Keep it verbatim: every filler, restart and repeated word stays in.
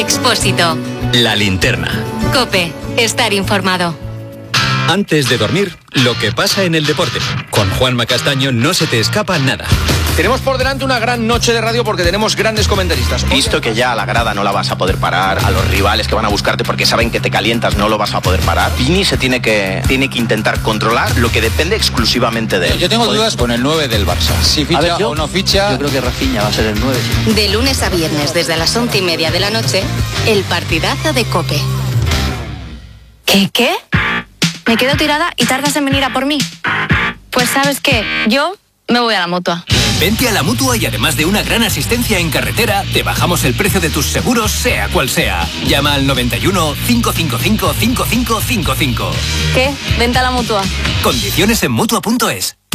Expósito. La Linterna. COPE. Estar informado. Antes de dormir, lo que pasa en el deporte. Con Juanma Castaño no se te escapa nada. Tenemos por delante una gran noche de radio porque tenemos grandes comentaristas. Visto que ya a la grada no la vas a poder parar, a los rivales que van a buscarte porque saben que te calientas no lo vas a poder parar, Vini se tiene que, tiene que intentar controlar lo que depende exclusivamente de él. Yo tengo dudas con el nueve del Barça. Si ficha ver, yo, o no ficha... Yo creo que Rafinha va a ser el nueve. Sí. De lunes a viernes desde las once y media de la noche, el partidazo de COPE. ¿Qué, qué? Me quedo tirada y tardas en venir a por mí. Pues ¿sabes qué? Yo me voy a la Mutua. Vente a la Mutua y además de una gran asistencia en carretera, te bajamos el precio de tus seguros, sea cual sea. Llama al noventa y uno, cinco cinco cinco, cinco cinco cinco cinco. ¿Qué? Vente a la Mutua. Condiciones en Mutua punto es.